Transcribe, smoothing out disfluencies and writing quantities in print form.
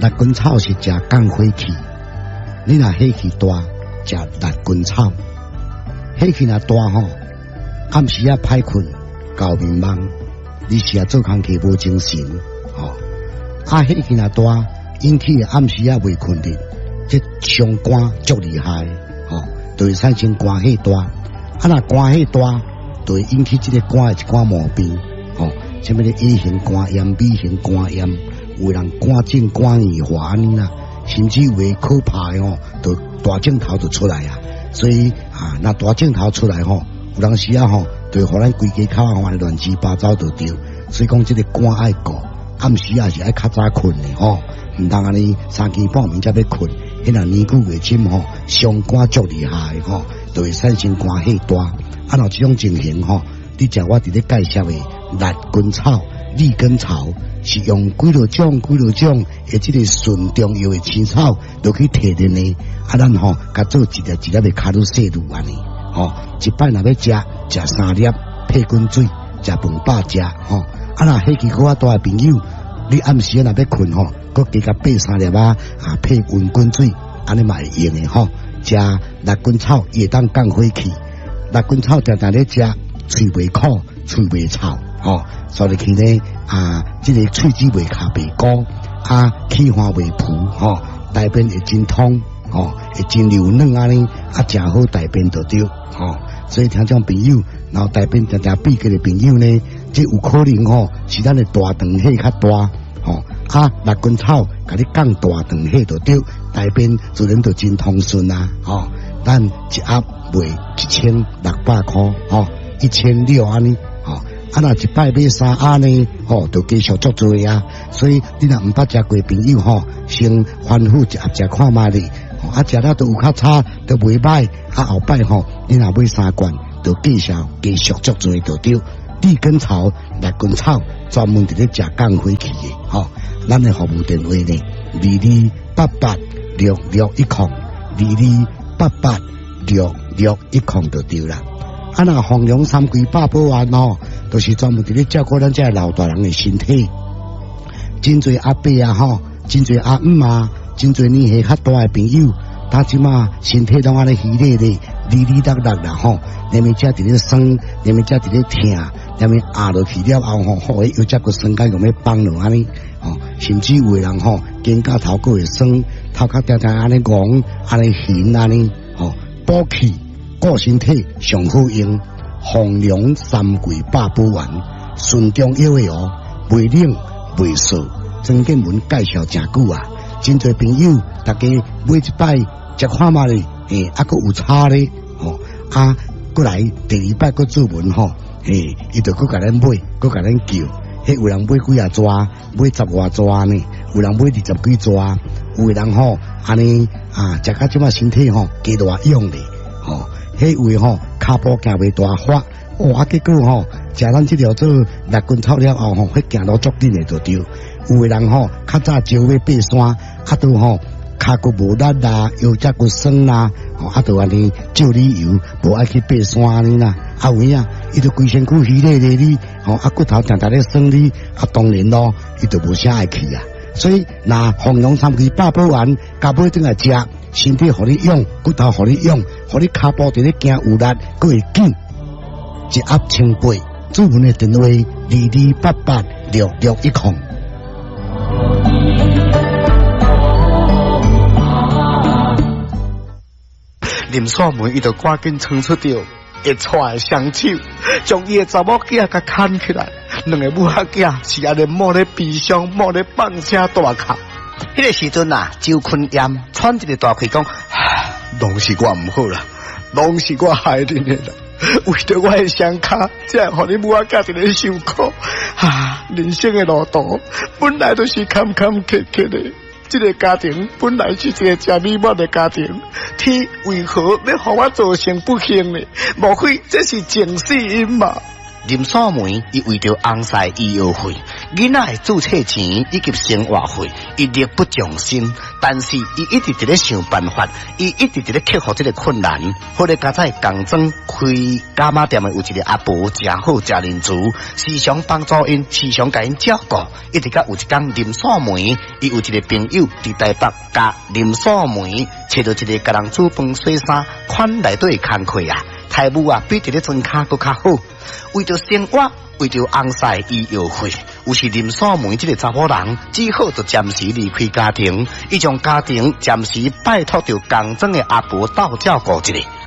辣根草是食降火气，你若火气大，食辣根草，火气若大吼，暗时啊歹困，搞迷茫，你是啊做工课无精神，吼、火气若大，引起暗时啊未困的，这伤肝足厉害，就会产生肝火大，若肝火大，就会引起这个肝的一寡毛病，什么的 A 型肝炎、B 型肝炎，有人肝症、肝硬化安尼啦，甚至有的可怕的就大镜头就出来啊。所以那大镜头出来有当时就互咱规家口安尼乱七八糟就对。所以讲这个肝爱顾，暗时也是爱较早困的唔通安尼3更半暝才要困，迄若年久月深伤肝足厉害就会产生肝火大。若这种情形你食我伫咧介绍的辣根草、利根草，是用几多种的这个纯中药的青草，就去提炼的。咱甲做一粒一粒的卡路西露安尼，一摆若要食3粒配滚水，食饭饱食若火气够大的朋友，你暗时若要困搁加甲备3粒配温滚水，安尼嘛会用的食辣根草也当降火气。辣根草常常咧食，喙袂苦，喙袂臭，所以去呢这个喙齿袂卡袂高，气化袂浮，大便会真通，会真流软安尼，真好大便就对，所以听众朋友，然后大便常常闭结的朋友呢，这有可能是咱的大肠气较大，辣根草甲你降大肠气就对，大便自然就真通顺啊，咱一盒卖1600块，1600安尼，若一摆买3盒呢，就继续足多啊。所以你若唔捌食过朋友先反复一盒食看卖哩，食了都有较差，都袂歹，后摆你若买3罐，就继续足多就对。利根草、辣根草专门伫咧食降火气的，咱的服务电话呢，22886610，22886610就对啦。若弘扬3规8保丸都是专门伫咧照顾咱这老大人的身体。真侪阿伯真侪阿姆真侪年纪较大的朋友，他即马身体拢安尼虚咧咧、哩哩啦啦啦连面只伫咧酸，连面只伫咧痛，连面压落去了后好又只个酸感用要放落安尼，甚至有的人肩胛头个会酸，头壳定定安尼戆，安尼悬安尼，补气顾身体上好用。弘扬3规8保丸，纯中药的袂冷袂涩。曾建文介绍真久啊，真侪朋友大家买一摆食看嘛咧，还有差咧，过来第2摆搁做文伊就搁甲咱买，搁甲咱叫，有人买几啊抓，买10外抓呢，有人买20几抓，有的人安尼食到即马身体加大用咧，有的骹步行袂大发，结果食咱这条做辣根草了后迄行路足紧的就对。有的人较早招要爬山，都骹骨无力啦，腰只骨酸啦，就安尼照理由无爱去爬山安尼啦。有影伊就规身躯虚咧咧哩，骨头常常咧酸哩，当然咯，伊就无啥爱去啊。所以那弘扬3规8保丸，加买转来食，身体互你用，骨头互你用，互你骹步伫咧行有力，佫会紧。一盒1800，主文的电话22886610。林锁门伊就赶紧冲出着，会踹双手，将伊的查某囝甲牵起来。2个母仔囝是安尼摸咧悲伤，摸咧放声大哭。迄个时阵周坤炎喘一个大气讲：拢是我唔好啦，拢是我害恁的啦。为着我的双脚，才会互你母仔囝伫咧受苦。人生的路途本来都是坎坎坷坷的。这个家庭本来是一个真美满的家庭，天为何要互我造成不幸呢？莫非这是前世因嘛？ 林锁梅伊为着红婿医药费、囡仔的注册钱以及生活费，伊力不从心，但是伊一直伫咧想办法，伊一直伫咧克服这个困难。后来加在工庄开伽马店的有一个阿婆，真好真仁慈，时常帮助因，时常甲因照顾。一直到有一天，林锁梅伊有一个朋友伫台北，甲林锁梅找到一个甲人煮饭洗衫款内底工课啊，态度啊比伫咧庄卡搁较好。为着生活，为着红婿医药费，有时林锁梅这个查某人只好就暂时离开家庭，伊将家庭暂时拜托着工庄的阿婆斗照顾一下。